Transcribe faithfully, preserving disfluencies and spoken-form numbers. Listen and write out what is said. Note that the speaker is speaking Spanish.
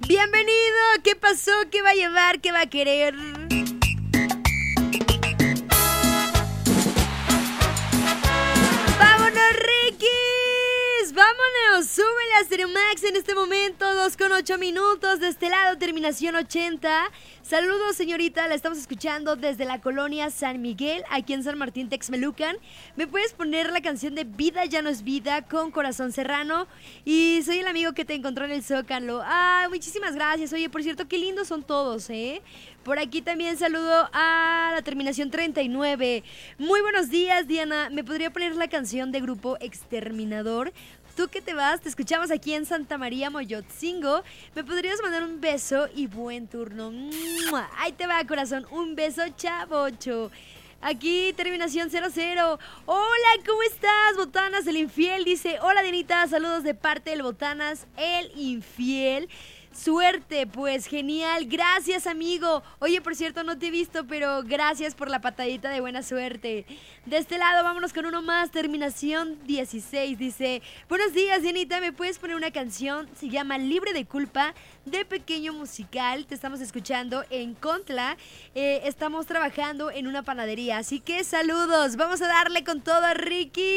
Bienvenido, ¿qué pasó? ¿Qué va a llevar? ¿Qué va a querer? ¡Vámonos, Rikis! ¡Vámonos! Súbele a Stereo Max en este momento, dos con ocho minutos. De este lado, terminación ochenta. Saludos, señorita, la estamos escuchando desde la colonia San Miguel, aquí en San Martín, Texmelucan. ¿Me puedes poner la canción de Vida ya no es vida con Corazón Serrano? Y soy el amigo que te encontró en el Zócalo. Ah, muchísimas gracias. Oye, por cierto, qué lindos son todos, ¿eh? Por aquí también saludo a la terminación treinta y nueve. Muy buenos días, Diana. ¿Me podría poner la canción de Grupo Exterminador? Tú que te vas, te escuchamos aquí en Santa María, Moyotzingo. ¿Me podrías mandar un beso y buen turno? ¡Mua! Ahí te va, corazón. Un beso, chavocho. Aquí, terminación cero cero. Hola, ¿cómo estás? Botanas, el infiel. Dice, hola, Dianita, saludos de parte del Botanas, el infiel. Suerte, pues genial, gracias amigo. Oye, por cierto, no te he visto, pero gracias por la patadita de buena suerte. De este lado, vámonos con uno más, terminación dieciséis. Dice, buenos días, Dianita, ¿me puedes poner una canción? Se llama Libre de Culpa, de Pequeño Musical. Te estamos escuchando en Contla. Eh, estamos trabajando en una panadería, así que saludos. Vamos a darle con todo, Ricky.